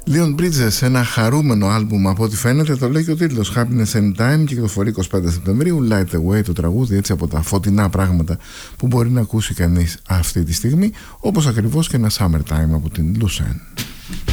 Leon Bridges, ένα χαρούμενο άλμπουμ από ό,τι φαίνεται, το λέει και ο τίτλος Happiness Anytime, κυκλοφορεί 25 Σεπτεμβρίου. Light Away το τραγούδι, έτσι από τα φωτεινά πράγματα που μπορεί να ακούσει κανείς αυτή τη στιγμή, όπως ακριβώς και ένα Summertime από την Lucerne.